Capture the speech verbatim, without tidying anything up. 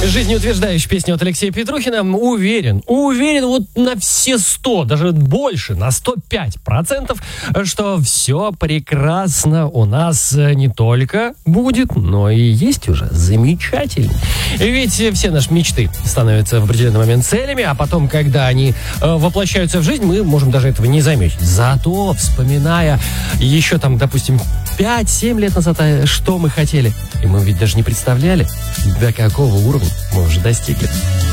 Жизнеутверждающая песня от Алексея Петрухина. Уверен, уверен вот на все сто, даже больше, на сто пять процентов, что все прекрасно у нас не только будет, но и есть уже замечательно. Ведь все наши мечты становятся в определенный момент целями, а потом, когда они воплощаются в жизнь, мы можем даже этого не заметить. Зато, вспоминая еще там, допустим, пять-семь лет назад, что мы хотели, и мы ведь даже не представляли, до какого уровня мы уже достигли.